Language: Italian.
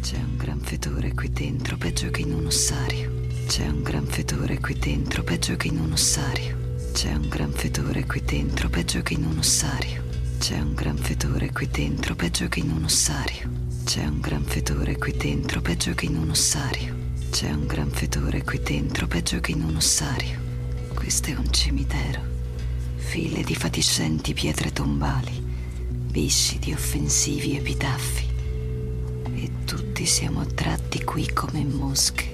C'è un gran fetore qui dentro, peggio che in un ossario. C'è un gran fetore qui dentro, peggio che in un ossario. C'è un gran fetore qui dentro, peggio che in un ossario. C'è un gran fetore qui dentro, peggio che in un ossario. C'è un gran fetore qui dentro, peggio che in un ossario. C'è un gran fetore qui dentro, peggio che in un ossario. Questo è un cimitero. File di fatiscenti pietre tombali, viscidi offensivi epitaffi. E tutti siamo attratti qui come mosche.